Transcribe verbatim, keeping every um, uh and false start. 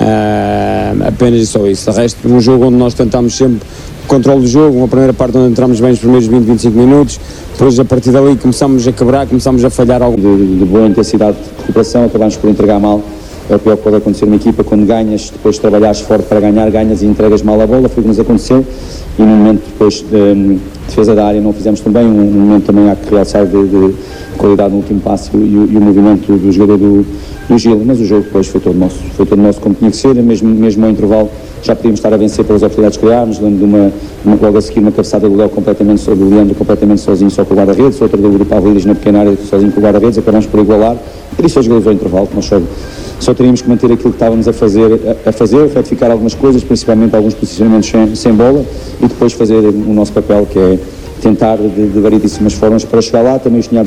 uh, apenas e só isso. De resto, um jogo onde nós tentámos sempre o controle do jogo, uma primeira parte onde entramos bem os primeiros vinte, vinte e cinco minutos, depois a partir dali começámos a quebrar, começámos a falhar algo. De, de boa intensidade de recuperação, acabámos por entregar mal. É o pior que pode acontecer numa equipa, quando ganhas, depois de trabalhares forte para ganhar, ganhas e entregas mal a bola, foi o que nos aconteceu, e no momento depois de, de defesa da área não fizemos tão bem, um, um momento também há que realçar de, de qualidade no último passe e, e o movimento do jogador do, do Gil, mas o jogo depois foi todo nosso, foi todo nosso como tinha que ser, mesmo, mesmo ao intervalo já podíamos estar a vencer pelas oportunidades que criámos, lembro de uma, uma, logo a seguir uma cabeçada do Léo completamente, do Leandro completamente sozinho só com o guarda-redes, outra do, do Pavlidis na pequena área sozinho com o guarda-redes, acabámos por igualar, e disse aos jogadores ao intervalo que nós só, só teríamos que manter aquilo que estávamos a fazer, a, a fazer, retificar algumas coisas, principalmente alguns posicionamentos sem, sem bola, e depois fazer o nosso papel, que é tentar de, de variedíssimas formas para chegar lá. Também os tinha